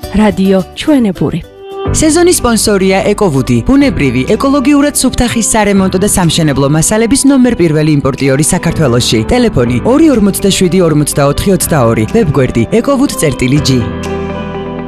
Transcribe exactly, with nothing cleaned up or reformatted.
რადიო ჩვენებური. სეზონის სპონსორია ეკოვუდი, ბუნებრივი, ეკოლოგიურად სუფთა ხის სარემონტო და სამშენებლო მასალების ნომერ პირველი იმპორტიორი საქართველოში. ტელეფონი ორი ორმოცდაშვიდი ორმოცდაოთხი ოცდაორი, ვებგვერდი ეკოვუდი წერტილი ჯი.